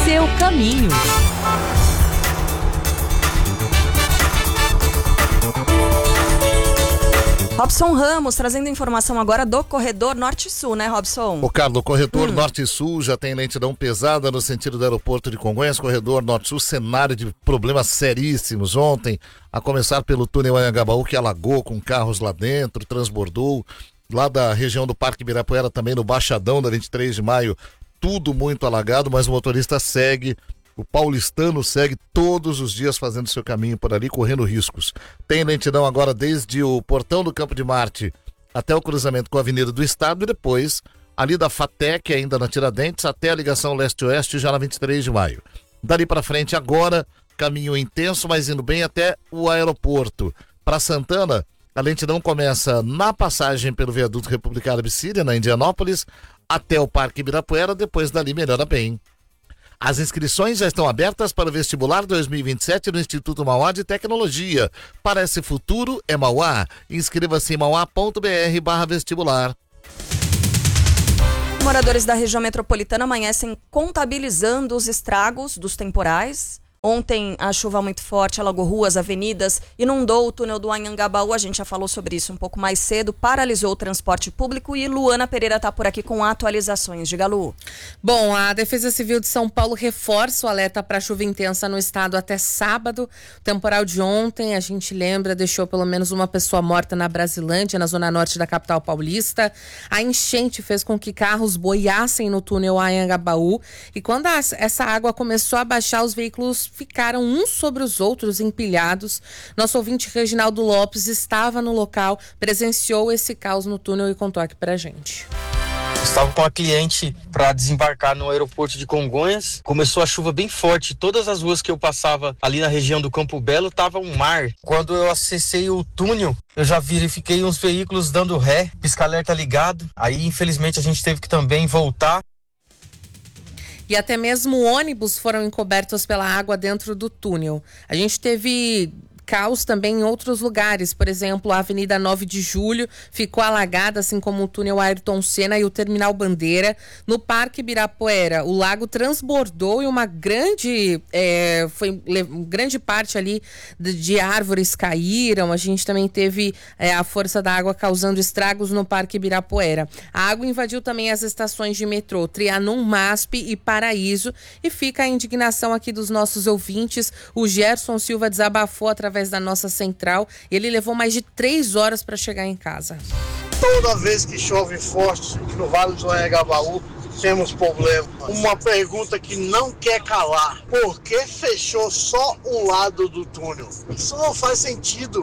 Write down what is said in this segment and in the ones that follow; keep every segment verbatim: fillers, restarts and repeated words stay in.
seu caminho. Robson Ramos trazendo informação agora do corredor Norte-Sul, né, Robson? O Carlos, o corredor hum. Norte-Sul já tem lentidão pesada no sentido do aeroporto de Congonhas. Corredor Norte-Sul, cenário de problemas seríssimos ontem, a começar pelo túnel Anhangabaú, que alagou com carros lá dentro, transbordou. Lá da região do Parque Ibirapuera, também no Baixadão da vinte e três de maio, tudo muito alagado, mas o motorista segue. O paulistano segue todos os dias fazendo seu caminho por ali, correndo riscos. Tem lentidão agora desde o portão do Campo de Marte até o cruzamento com a Avenida do Estado e depois ali da FATEC, ainda na Tiradentes, até a ligação leste-oeste, já na vinte e três de maio. Dali para frente agora, caminho intenso, mas indo bem até o aeroporto. Para Santana, a lentidão começa na passagem pelo viaduto República Síria, na Indianópolis, até o Parque Ibirapuera, depois dali melhora bem. As inscrições já estão abertas para o vestibular dois mil e vinte e sete no Instituto Mauá de Tecnologia. Para esse futuro é Mauá. Inscreva-se em mauá.br barra vestibular. Moradores da região metropolitana amanhecem contabilizando os estragos dos temporais. Ontem a chuva muito forte alagou ruas, avenidas, inundou o túnel do Anhangabaú, a gente já falou sobre isso um pouco mais cedo, paralisou o transporte público e Luana Pereira está por aqui com atualizações. Diga, Lu. Bom, a Defesa Civil de São Paulo reforça o alerta para chuva intensa no estado até sábado. O temporal de ontem, a gente lembra, deixou pelo menos uma pessoa morta na Brasilândia, na zona norte da capital paulista. A enchente fez com que carros boiassem no túnel Anhangabaú e quando a, essa água começou a baixar, os veículos ficaram uns sobre os outros empilhados. Nosso ouvinte Reginaldo Lopes estava no local, presenciou esse caos no túnel e contou aqui pra gente. Estava com a cliente para desembarcar no aeroporto de Congonhas. Começou a chuva bem forte. Todas as ruas que eu passava ali na região do Campo Belo tava um mar. Quando eu acessei o túnel, eu já verifiquei uns veículos dando ré, pisca-alerta ligado. Aí, infelizmente, a gente teve que também voltar. E até mesmo ônibus foram encobertos pela água dentro do túnel. A gente teve caos também em outros lugares. Por exemplo, a Avenida nove de Julho ficou alagada, assim como o túnel Ayrton Senna e o Terminal Bandeira. No Parque Ibirapuera, o lago transbordou e uma grande, é, foi, grande parte ali de, de árvores caíram. A gente também teve é, a força da água causando estragos no Parque Ibirapuera. A água invadiu também as estações de metrô Trianon, MASP e Paraíso. E fica a indignação aqui dos nossos ouvintes. O Gerson Silva desabafou através da nossa central. Ele levou mais de três horas para chegar em casa. Toda vez que chove forte no Vale do Anhangabaú, temos problema. Uma pergunta que não quer calar: por que fechou só um lado do túnel? Isso não faz sentido.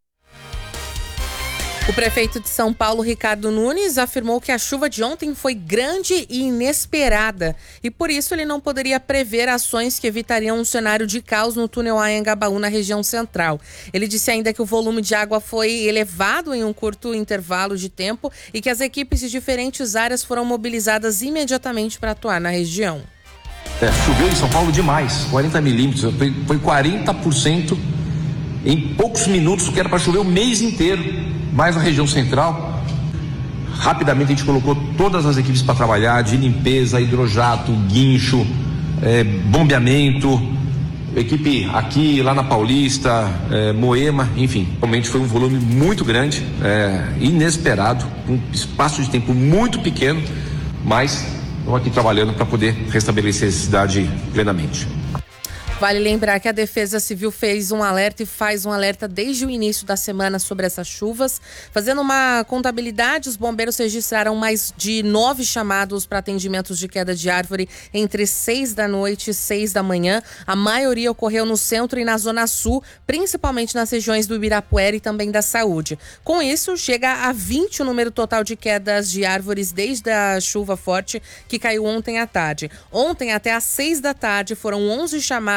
O prefeito de São Paulo, Ricardo Nunes, afirmou que a chuva de ontem foi grande e inesperada e por isso ele não poderia prever ações que evitariam um cenário de caos no túnel Anhangabaú na região central. Ele disse ainda que o volume de água foi elevado em um curto intervalo de tempo e que as equipes de diferentes áreas foram mobilizadas imediatamente para atuar na região. É, choveu em São Paulo demais, quarenta milímetros, foi, foi quarenta por cento em poucos minutos, que era para chover o mês inteiro. Mais na região central. Rapidamente a gente colocou todas as equipes para trabalhar, de limpeza, hidrojato, guincho, é, bombeamento, equipe aqui, lá na Paulista, é, Moema, enfim. Realmente foi um volume muito grande, é, inesperado, um espaço de tempo muito pequeno, mas estamos aqui trabalhando para poder restabelecer a cidade plenamente. Vale lembrar que a Defesa Civil fez um alerta e faz um alerta desde o início da semana sobre essas chuvas. Fazendo uma contabilidade, os bombeiros registraram mais de nove chamados para atendimentos de queda de árvore entre seis da noite e seis da manhã. A maioria ocorreu no centro e na zona sul, principalmente nas regiões do Ibirapuera e também da Saúde. Com isso, chega a vinte o número total de quedas de árvores desde a chuva forte que caiu ontem à tarde. Ontem, até às seis da tarde, foram onze chamados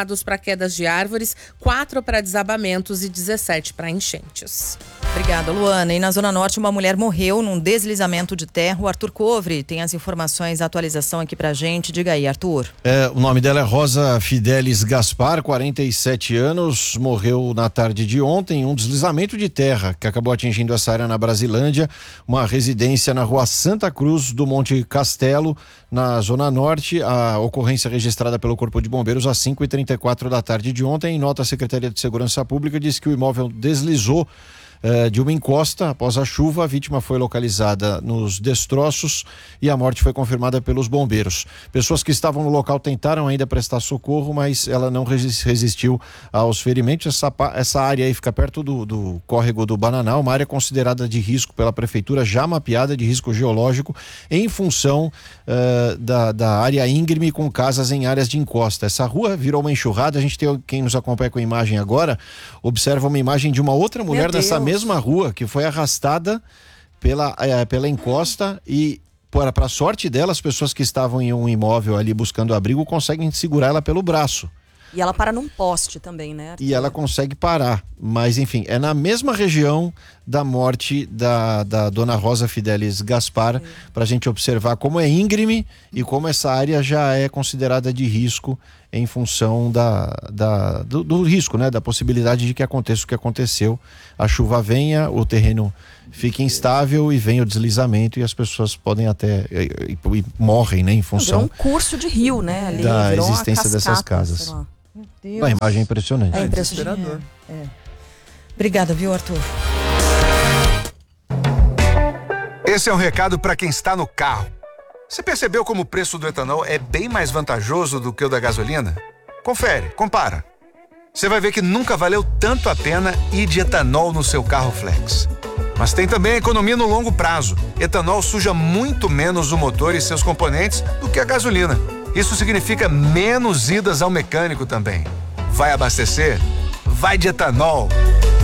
registrados para quedas de árvores, quatro para desabamentos e dezessete para enchentes. Obrigada, Luana. E na Zona Norte, uma mulher morreu num deslizamento de terra. O Arthur Covre tem as informações, a atualização aqui pra gente. Diga aí, Arthur. É, o nome dela é Rosa Fidelis Gaspar, quarenta e sete anos, morreu na tarde de ontem em um deslizamento de terra que acabou atingindo essa área na Brasilândia, uma residência na rua Santa Cruz do Monte Castelo, na Zona Norte. A ocorrência registrada pelo Corpo de Bombeiros às cinco e trinta e quatro da tarde de ontem. Em nota, a Secretaria de Segurança Pública diz que o imóvel deslizou Uh, de uma encosta após a chuva. A vítima foi localizada nos destroços e a morte foi confirmada pelos bombeiros. Pessoas que estavam no local tentaram ainda prestar socorro, mas ela não resistiu aos ferimentos. Essa, essa área aí fica perto do, do córrego do Bananal, uma área considerada de risco pela prefeitura, já mapeada de risco geológico em função uh, da, da área íngreme com casas em áreas de encosta. Essa rua virou uma enxurrada. A gente tem, quem nos acompanha com a imagem agora, observa uma imagem de uma outra mulher nessa mesma rua que foi arrastada pela, é, pela encosta e, para a sorte dela, as pessoas que estavam em um imóvel ali buscando abrigo conseguem segurar ela pelo braço. E ela para num poste também, né, Arthur? E ela consegue parar, mas enfim, é na mesma região da morte da, da dona Rosa Fidelis Gaspar, para a gente observar como é íngreme e como essa área já é considerada de risco em função da, da, do, do risco, né? Da possibilidade de que aconteça o que aconteceu. A chuva venha, o terreno fica instável e vem o deslizamento e as pessoas podem até e, e, e morrem, né? Em função virou um curso de rio, né? Ali, da virou existência cascata, dessas casas. Meu Deus. A imagem é impressionante. É impressionante. É, é. Obrigada, viu, Arthur? Esse é um recado para quem está no carro. Você percebeu como o preço do etanol é bem mais vantajoso do que o da gasolina? Confere, compara. Você vai ver que nunca valeu tanto a pena ir de etanol no seu carro flex. Mas tem também a economia no longo prazo. Etanol suja muito menos o motor e seus componentes do que a gasolina. Isso significa menos idas ao mecânico também. Vai abastecer? Vai de etanol.